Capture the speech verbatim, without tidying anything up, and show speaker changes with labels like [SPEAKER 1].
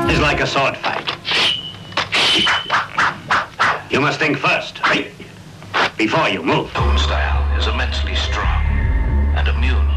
[SPEAKER 1] is like a sword fight. You must think first, right? Before you move.
[SPEAKER 2] Own style is immensely strong and immune